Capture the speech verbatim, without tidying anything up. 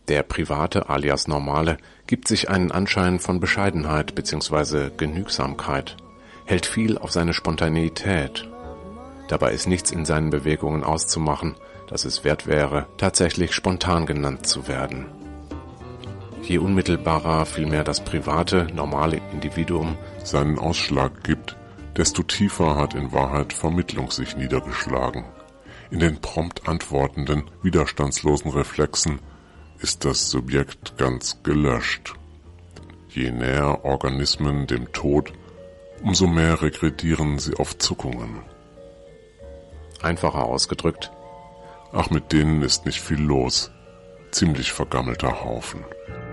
Der Private alias Normale gibt sich einen Anschein von Bescheidenheit bzw. Genügsamkeit, hält viel auf seine Spontaneität. Dabei ist nichts in seinen Bewegungen auszumachen, dass es wert wäre, tatsächlich spontan genannt zu werden. Je unmittelbarer vielmehr das private, normale Individuum seinen Ausschlag gibt, desto tiefer hat in Wahrheit Vermittlung sich niedergeschlagen. In den prompt antwortenden, widerstandslosen Reflexen ist das Subjekt ganz gelöscht. Je näher Organismen dem Tod, umso mehr regredieren sie auf Zuckungen. Einfacher ausgedrückt: Ach, mit denen ist nicht viel los. Ziemlich vergammelter Haufen.